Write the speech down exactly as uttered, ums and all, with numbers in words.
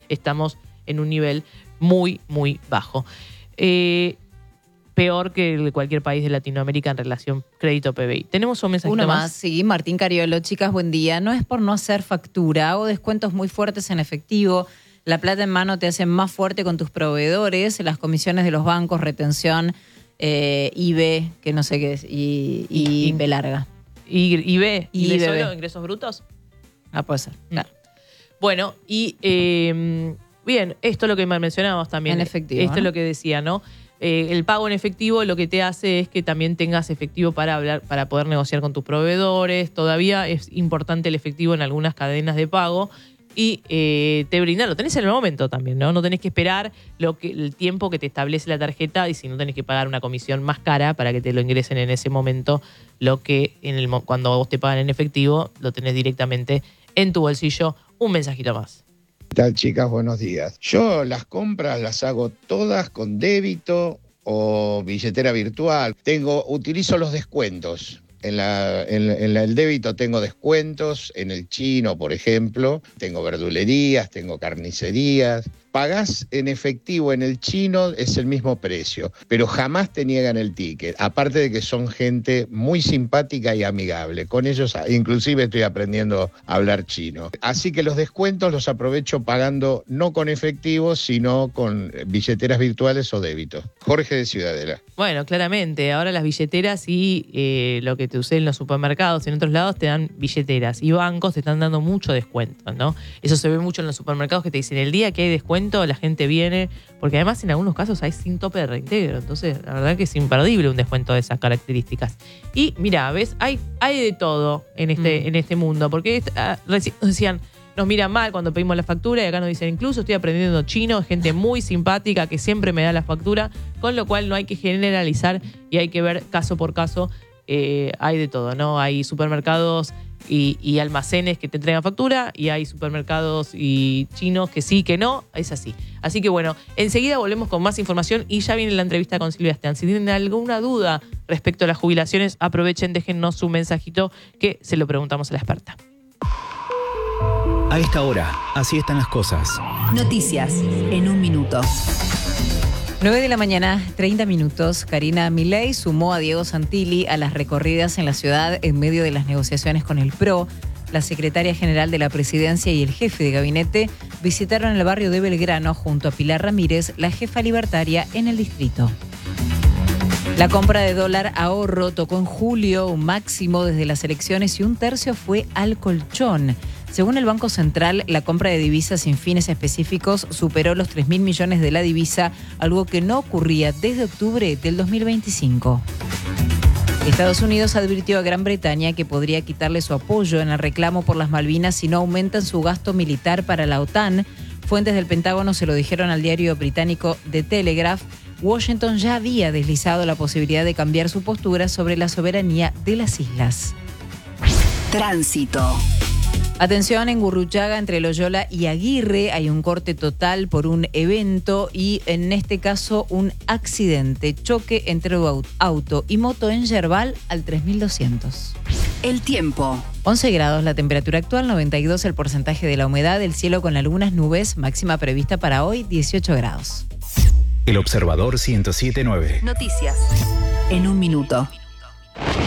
estamos en un nivel muy, muy bajo. Eh, peor que el de cualquier país de Latinoamérica en relación crédito-P B I. ¿Tenemos un mensajito Uno más? más, sí. Martín Cariolo. Chicas, buen día. No es por no hacer factura. Hago descuentos muy fuertes en efectivo. La plata en mano te hace más fuerte con tus proveedores. Las comisiones de los bancos, retención, eh, I B, que no sé qué es, y, y, y B larga. ¿Y, y B? ¿Y B solo? ¿Ingresos brutos? Ah, puede ser, claro. Bueno, y eh, bien, esto es lo que mencionábamos también. En efectivo, Esto ¿no? es lo que decía, ¿no? Eh, el pago en efectivo lo que te hace es que también tengas efectivo para hablar, para poder negociar con tus proveedores. Todavía es importante el efectivo en algunas cadenas de pago y eh, te brinda, lo tenés en el momento también, ¿no? No tenés que esperar lo que, el tiempo que te establece la tarjeta y si no tenés que pagar una comisión más cara para que te lo ingresen en ese momento, lo que en el, cuando vos te pagan en efectivo lo tenés directamente en tu bolsillo. Un mensajito más. ¿Qué tal, chicas? Buenos días. Yo las compras las hago todas con débito o billetera virtual. Tengo, utilizo los descuentos. En, la, en, en la, el débito tengo descuentos, en el chino, por ejemplo. Tengo verdulerías, tengo carnicerías. Pagás en efectivo en el chino, es el mismo precio, pero jamás te niegan el ticket. Aparte de que son gente muy simpática y amigable. Con ellos inclusive estoy aprendiendo a hablar chino. Así que los descuentos los aprovecho pagando no con efectivo, sino con billeteras virtuales o débito. Jorge de Ciudadela. Bueno, claramente, ahora las billeteras y eh, lo que te usé en los supermercados y en otros lados te dan billeteras y bancos te están dando mucho descuento, ¿no? Eso se ve mucho en los supermercados que te dicen el día que hay descuento la gente viene, porque además en algunos casos hay sin tope de reintegro, entonces la verdad que es imperdible un descuento de esas características. Y mira, ves, hay, hay de todo en este, mm. en este mundo, porque uh, reci- decían, nos miran mal cuando pedimos la factura y acá nos dicen, incluso estoy aprendiendo chino, gente muy simpática que siempre me da la factura, con lo cual no hay que generalizar y hay que ver caso por caso. Eh, hay de todo, ¿no? Hay supermercados y, y almacenes que te entregan factura y hay supermercados y chinos que sí, que no, es así. Así que bueno, enseguida volvemos con más información y ya viene la entrevista con Silvia Estean. Si tienen alguna duda respecto a las jubilaciones, aprovechen, déjennos su mensajito que se lo preguntamos a la experta. A esta hora, así están las cosas. Noticias en un minuto. nueve de la mañana, treinta minutos. Karina Milei sumó a Diego Santilli a las recorridas en la ciudad en medio de las negociaciones con el P R O. La secretaria general de la presidencia y el jefe de gabinete visitaron el barrio de Belgrano junto a Pilar Ramírez, la jefa libertaria en el distrito. La compra de dólar ahorro tocó en julio un máximo desde las elecciones y un tercio fue al colchón. Según el Banco Central, la compra de divisas sin fines específicos superó los tres mil millones de la divisa, algo que no ocurría desde octubre del dos mil veinticinco. Estados Unidos advirtió a Gran Bretaña que podría quitarle su apoyo en el reclamo por las Malvinas si no aumentan su gasto militar para la OTAN. Fuentes del Pentágono se lo dijeron al diario británico The Telegraph. Washington ya había deslizado la posibilidad de cambiar su postura sobre la soberanía de las islas. Tránsito. Atención, en Gurruchaga, entre Loyola y Aguirre, hay un corte total por un evento y en este caso un accidente, choque entre auto y moto en Yerbal al tres mil doscientos. El tiempo. once grados la temperatura actual, noventa y dos el porcentaje de la humedad, el cielo con algunas nubes, máxima prevista para hoy dieciocho grados. El Observador ciento siete punto nueve. Noticias en un minuto.